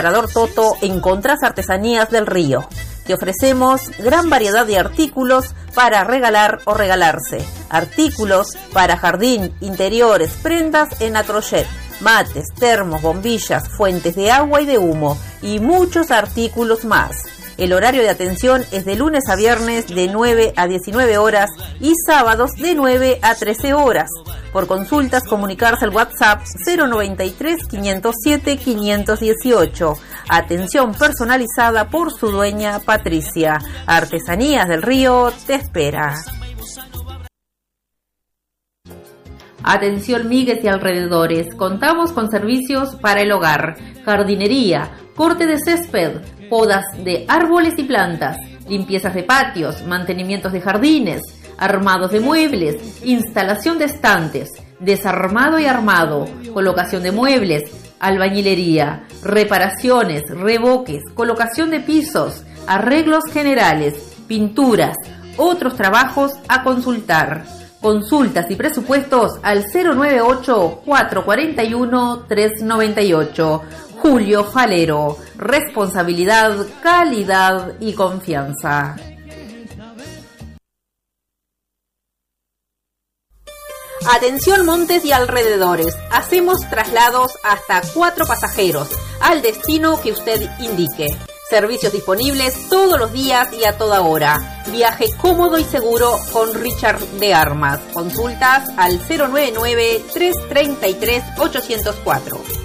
Parador Toto encontrás artesanías del río. Te ofrecemos gran variedad de artículos para regalar o regalarse. Artículos para jardín, interiores, prendas en crochet, mates, termos, bombillas, fuentes de agua y de humo y muchos artículos más. El horario de atención es de lunes a viernes de 9 a 19 horas y sábados de 9 a 13 horas. Por consultas, comunicarse al WhatsApp 093 507 518. Atención personalizada por su dueña Patricia. Artesanías del Río te espera. Atención Migues y alrededores. Contamos con servicios para el hogar, jardinería, corte de césped, podas de árboles y plantas, limpiezas de patios, mantenimientos de jardines, armados de muebles, instalación de estantes, desarmado y armado, colocación de muebles, albañilería, reparaciones, revoques, colocación de pisos, arreglos generales, pinturas, otros trabajos a consultar. Consultas y presupuestos al 098-441-398. Julio Falero. Responsabilidad, calidad y confianza. Atención Montes y alrededores. Hacemos traslados hasta 4 pasajeros al destino que usted indique. Servicios disponibles todos los días y a toda hora. Viaje cómodo y seguro con Richard de Armas. Consultas al 099-333-804.